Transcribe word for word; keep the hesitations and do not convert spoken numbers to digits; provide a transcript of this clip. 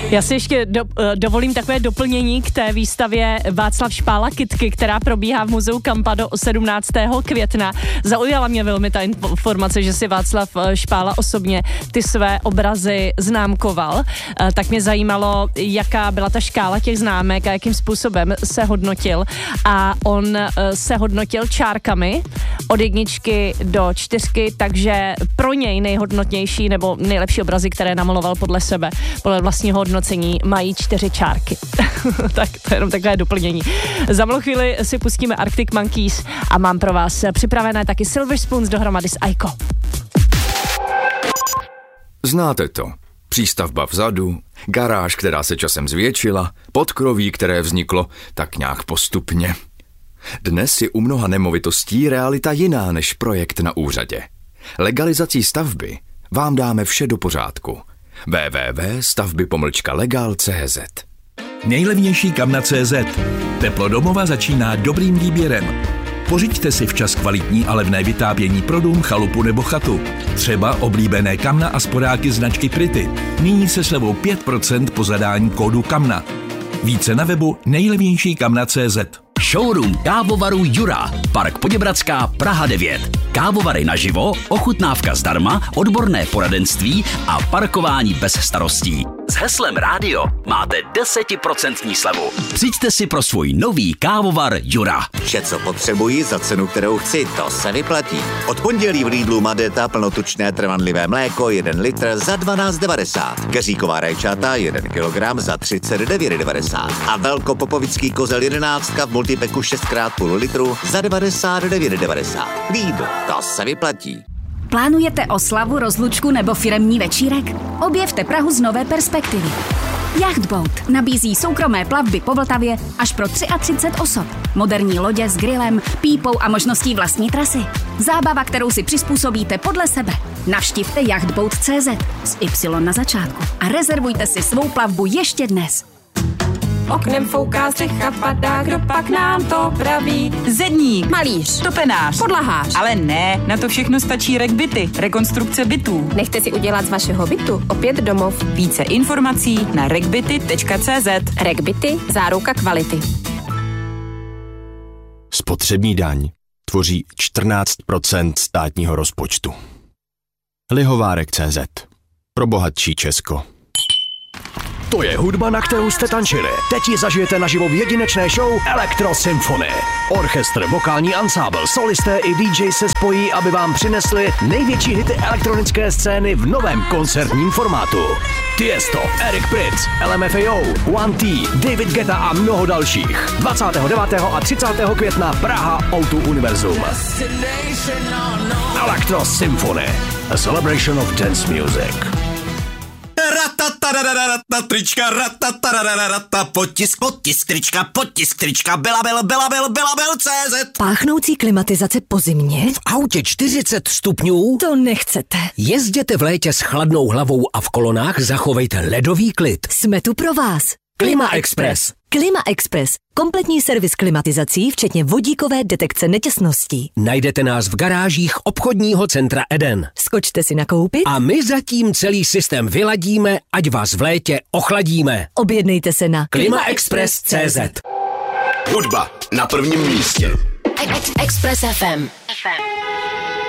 Já si ještě do, dovolím takové doplnění k té výstavě Václav Špála Kytky, která probíhá v muzeu Kampa do sedmnáctého května. Zaujala mě velmi ta informace, že si Václav Špála osobně ty své obrazy známkoval. Tak mě zajímalo, jaká byla ta škála těch známek a jakým způsobem se hodnotil. A on se hodnotil čárkami od jedničky do čtyřky, takže pro něj nejhodnotnější nebo nejlepší obrazy, které namaloval podle sebe, podle vlastního hodnocení, mají čtyři čárky. Tak to je jenom takové doplnění. Za malou chvíli si pustíme Arctic Monkeys a mám pro vás připravené taky Silver Spoons dohromady s Aiko. Znáte to. Přístavba vzadu, garáž, která se časem zvětšila, podkroví, které vzniklo tak nějak postupně. Dnes je u mnoha nemovitostí realita jiná než projekt na úřadě. Legalizací stavby vám dáme vše do pořádku. w w w tečka stavby pomlčka legal tečka c z Nejlevnější kamna tečka c z. Teplo domova začíná dobrým výběrem. Pořiďte si včas kvalitní a levné vytápění pro dům, chalupu nebo chatu. Třeba oblíbené kamna a sporáky značky Pretty. Nyní se slevou pět procent po zadání kódu kamna. Více na webu nejlevnější kamna tečka c z. Showroom kávovaru Jura, Park Poděbradská, Praha devět. Kávovary naživo, ochutnávka zdarma, odborné poradenství a parkování bez starostí. S heslem rádio máte deset procent slevu. Přijďte si pro svůj nový kávovar Jura. Vše, co potřebuji za cenu, kterou chci, to se vyplatí. Od pondělí v Lidlu Madeta plnotučné trvanlivé mléko jeden litr za dvanáct devadesát. Keříková rajčata jeden kilogram za třicet devět devadesát. A velkopopovický kozel jedenáctka v multipeku šest krát půl litru za devadesát devět devadesát. Lidl, to se vyplatí. Plánujete oslavu, rozlučku nebo firemní večírek? Objevte Prahu z nové perspektivy. Yachtboat nabízí soukromé plavby po Vltavě až pro třicet tři osob. Moderní lodě s grillem, pípou a možností vlastní trasy. Zábava, kterou si přizpůsobíte podle sebe. Navštivte yachtboat tečka c z s Y na začátku a rezervujte si svou plavbu ještě dnes. Oknem fouká střecha, padá, kdo pak nám to praví? Zedník, malíř, topenář, podlahář. Ale ne, na to všechno stačí RECByty, rekonstrukce bytů. Nechte si udělat z vašeho bytu opět domov. Více informací na recbyty tečka c z. RECByty, záruka kvality. Spotřební daň tvoří čtrnáct procent státního rozpočtu. Lihovárek tečka c z. Pro bohatší Česko. To je hudba, na kterou jste tančili. Teď ji zažijete naživo v jedinečné show Electro Symphony. Orchestr, vokální ansábl, solisté i D J se spojí, aby vám přinesli největší hity elektronické scény v novém koncertním formátu. Tiesto, Eric Prydz, L M F A O, One T, David Guetta a mnoho dalších. dvacátého devátého a třicátého května Praha O dva Univerzum. Electro Symphony, a celebration of dance music. Ratatarararata, trička, ratatarararata, potisk, potisk, trička, potisk, trička, Belabel, Belabel, Belabel tečka c z. Páchnoucí klimatizace po zimě? V autě čtyřicet stupňů? To nechcete. Jezděte v létě s chladnou hlavou a v kolonách zachovejte ledový klid. Jsme tu pro vás. Klima Express. Klima Express. Kompletní servis klimatizací, včetně vodíkové detekce netěsností. Najdete nás v garážích obchodního centra Eden. Skočte si nakoupit a my zatím celý systém vyladíme, ať vás v létě ochladíme. Objednejte se na klima express tečka c z. Hudba na prvním místě. Express F M.